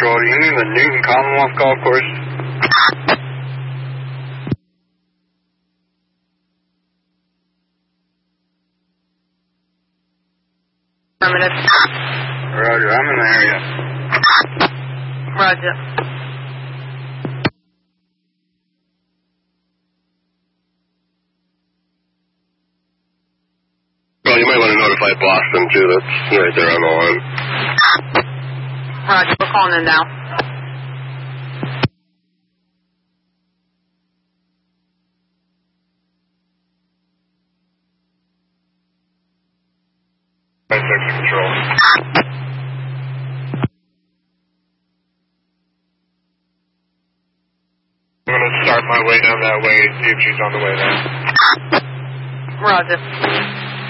Control. Do you mean the Newton Commonwealth Golf Course? Affirmative. Roger, I'm in the area. Roger. Well, you might want to notify Boston, too. That's right there on the line. Roger, we're calling in now. Control. I'm going to start my way down that way and see if she's on the way now. Roger.